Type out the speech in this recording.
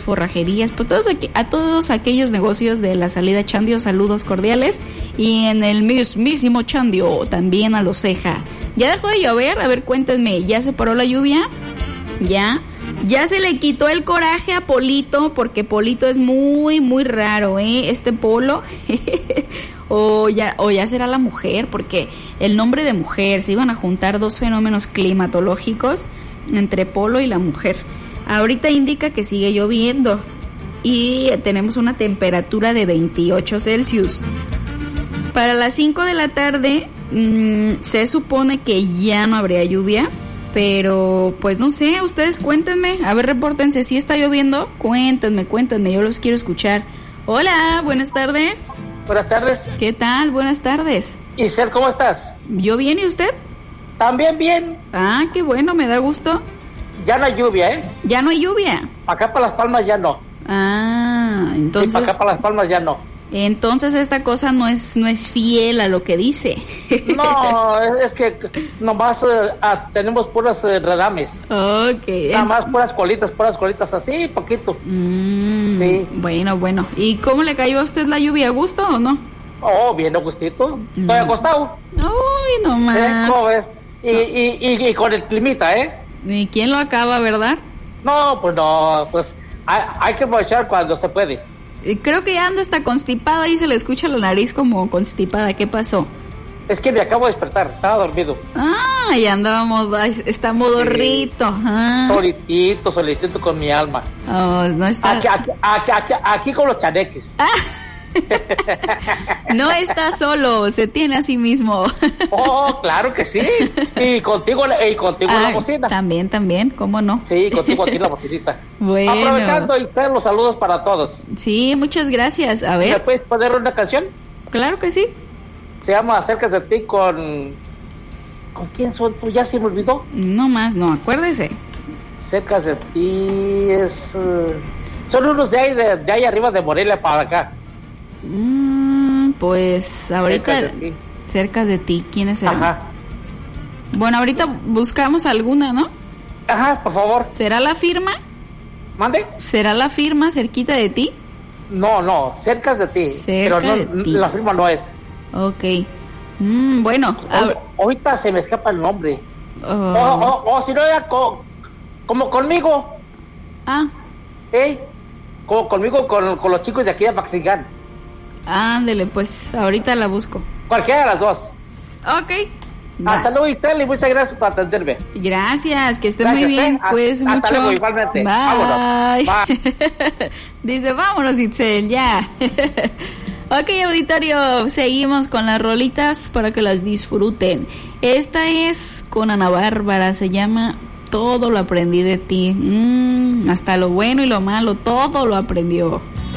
forrajerías, pues a todos aquellos negocios de la salida Chandio, saludos cordiales. Y en el mismísimo Chandio, también a Los Ceja. ¿Ya dejó de llover? A ver, cuéntenme, ¿ya se paró la lluvia? ¿Ya se le quitó el coraje a Polito? Porque Polito es muy, muy raro, este Polo. o ya será la mujer, porque el nombre de mujer, se iban a juntar dos fenómenos climatológicos entre Polo y la mujer. Ahorita indica que sigue lloviendo y tenemos una temperatura de 28 Celsius. Para las 5 de la tarde se supone que ya no habría lluvia, pero pues no sé, ustedes cuéntenme, a ver, repórtense, si está lloviendo, cuéntenme, yo los quiero escuchar. Hola, buenas tardes. Buenas tardes. ¿Qué tal? Buenas tardes. Isel, ¿cómo estás? ¿Yo bien y usted? También bien. Ah, qué bueno, me da gusto. Ya no hay lluvia, ¿eh? ¿Ya no hay lluvia? Acá para Las Palmas ya no. Ah, entonces... Sí, para acá para Las Palmas ya no. Entonces esta cosa no es fiel a lo que dice. No, es que nomás tenemos puras redames. Okay. Nada más puras colitas así, poquito. Sí. Bueno. ¿Y cómo le cayó a usted la lluvia? ¿A gusto o no? Oh, bien a gustito. Estoy acostado. Uy, nomás. ¿Cómo ves? Y con el climita, ¿eh? ¿Y quién lo acaba, verdad? No, pues hay que aprovechar cuando se puede. Creo que ya anda hasta constipada y se le escucha la nariz como constipada. ¿Qué pasó? Es que me acabo de despertar, estaba dormido. Ah, ya andábamos, está modorrito. Ah. Solitito con mi alma. Oh, no está... Aquí con los chaneques. Ah. No está solo, se tiene a sí mismo. Oh, claro que sí. Y contigo la bocina. También, ¿cómo no? Sí, contigo aquí la bocinita. Bueno. Aprovechando y traer los saludos para todos. Sí, muchas gracias. A ver. ¿Me puedes poner una canción? Claro que sí. Se llama Acerca de ti ¿Con quién son tú? Ya se me olvidó. No más, no, acuérdese. Cerca de ti es... son unos de ahí arriba de Morelia para acá. Pues ahorita cerca de ti, ¿quiénes serán? Ajá. Bueno, ahorita buscamos alguna, ¿no? Ajá, por favor. ¿Será la firma? ¿Mande? ¿Será la firma cerquita de ti? No, cerca de ti. Cerca pero de ti. La firma no es. Ok. Bueno. Ahorita se me escapa el nombre. O si no era como conmigo. Ah. Como conmigo con los chicos de aquí de Paxingán. Ándele, pues, ahorita la busco. Cualquiera de las dos. Ok. Hasta luego, Itzel, y muchas gracias por atenderme. Gracias, que esté muy bien. Cuídese mucho. Hasta luego, igualmente. Bye. Vámonos. Bye. Dice, vámonos, Itzel, ya. Ok, auditorio, seguimos con las rolitas para que las disfruten. Esta es con Ana Bárbara, se llama Todo lo aprendí de ti. Hasta lo bueno y lo malo, todo lo aprendió.